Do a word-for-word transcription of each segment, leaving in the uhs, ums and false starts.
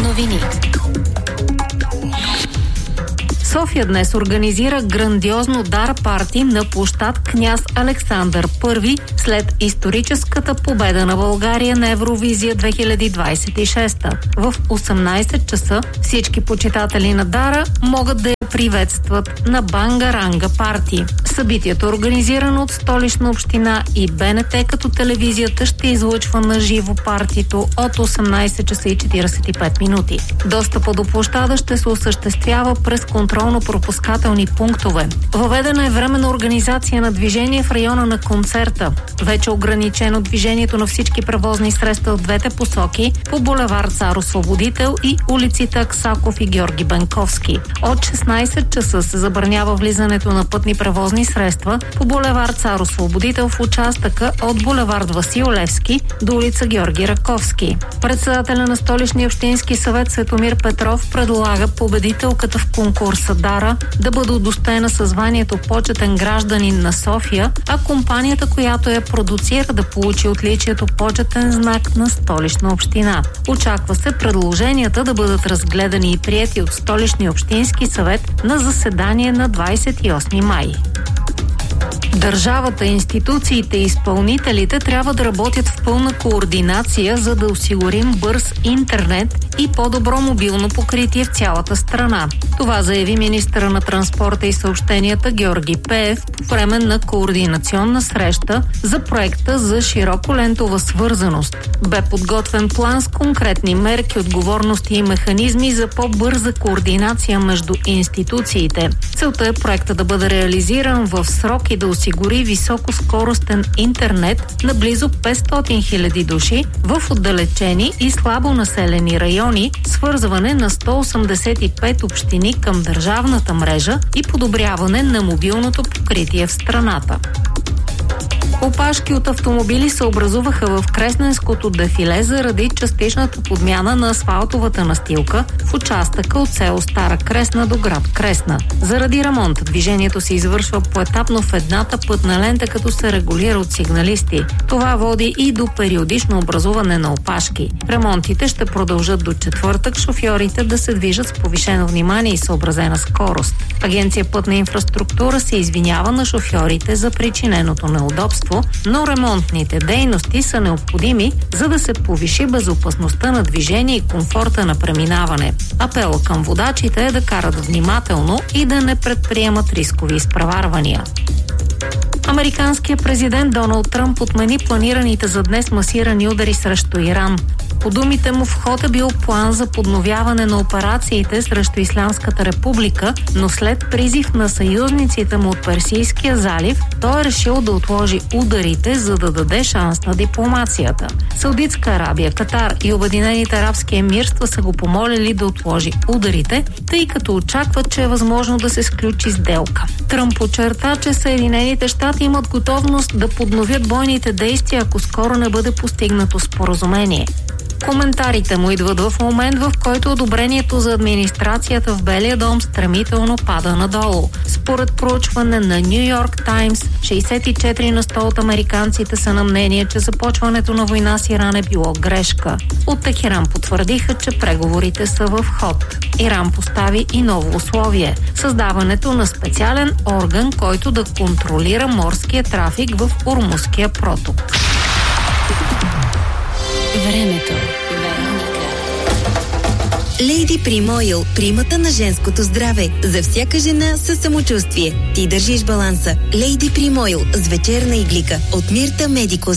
новини. София днес организира грандиозно дар парти на площад Княз Александър Първи след историческата победа на България на Евровизия две хиляди двадесет и шеста. В осемнадесет часа всички почитатели на дара могат да я приветстват на Бангаранга парти. Събитието е организирано от Столична община и БНТ, като телевизията ще излъчва на живо партито от осемнадесет часа и четиридесет и пет минути. Достъпът до площада ще се осъществява през контролно-пропускателни пунктове. Въведена е временна организация на движение в района на концерта. Вече ограничено движението на всички превозни средства в двете посоки по булевард Цар Освободител и улиците Аксаков и Георги Бенковски. От шестнадесет часа се забранява влизането на пътни превозни средства по булевард Цар Освободител в участъка от булевард Васил Левски до улица Георги Раковски. Председателя на Столичния общински съвет Светомир Петров предлага победителката в конкурса Дара да бъде удостоена със званието почетен гражданин на София, а компанията, която я продуцира, да получи отличието почетен знак на Столична община. Очаква се предложенията да бъдат разгледани и приети от Столичния общински съвет на заседание на двадесет и осми май. Държавата, институциите и изпълнителите трябва да работят в пълна координация, за да осигурим бърз интернет и по-добро мобилно покритие в цялата страна. Това заяви министъра на транспорта и съобщенията Георги Пеев по време на координационна среща за проекта за широколентова свързаност. Бе подготвен план с конкретни мерки, отговорности и механизми за по-бърза координация между институциите. Целта е проекта да бъде реализиран в срок и да осигури високоскоростен интернет на близо петстотин хиляди души в отдалечени и слабо населени райони, свързване на сто осемдесет и пет общини към държавната мрежа и подобряване на мобилното покритие в страната. Опашки от автомобили се образуваха в Кресненското дефиле заради частичната подмяна на асфалтовата настилка в участъка от село Стара Кресна до град Кресна. Заради ремонт движението се извършва поетапно в едната пътна лента, като се регулира от сигналисти. Това води и до периодично образуване на опашки. Ремонтите ще продължат до четвъртък шофьорите да се движат с повишено внимание и съобразена скорост. Агенция Пътна инфраструктура се извинява на шофьорите за причиненото неудобство, но ремонтните дейности са необходими, за да се повиши безопасността на движение и комфорта на преминаване. Апела към водачите е да карат внимателно и да не предприемат рискови изпреварвания. Американският президент Доналд Тръмп отмени планираните за днес масирани удари срещу Иран. По думите му, в ход е бил план за подновяване на операциите срещу Ислямската република, но след призив на съюзниците му от Персийския залив, той е решил да отложи ударите, за да даде шанс на дипломацията. Саудитска Арабия, Катар и Обединените арабски емирства са го помолили да отложи ударите, тъй като очакват, че е възможно да се сключи сделка. Тръмп подчерта, че Съединените щати имат готовност да подновят бойните действия, ако скоро не бъде постигнато споразумение. Коментарите му идват в момент, в който одобрението за администрацията в Белия дом стремително пада надолу. Според проучване на Ню Йорк Таймс, шейсет и четири на сто от американците са на мнение, че започването на война с Иран е било грешка. От Техеран потвърдиха, че преговорите са в ход. Иран постави и ново условие – създаването на специален орган, който да контролира морския трафик в Ормузския проток. Времето. Лейди Прим Ойл. Примата на женското здраве. За всяка жена със самочувствие. Ти държиш баланса. Лейди Прим Ойл с вечерна иглика от Мирта Медикус.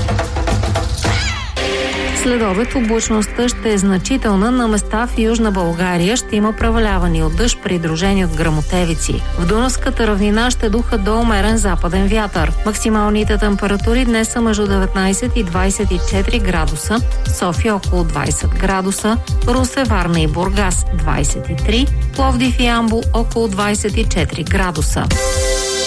След обед облачността ще е значителна, на места в Южна България ще има превалявани от дъжд, придружени от гръмотевици. В Дунавската равнина ще духа до умерен западен вятър. Максималните температури днес са между деветнадесет и двадесет и четири градуса, София около двадесет градуса, Русе, Варна и Бургас двадесет и три, Пловдив и Ямбол около двадесет и четири градуса.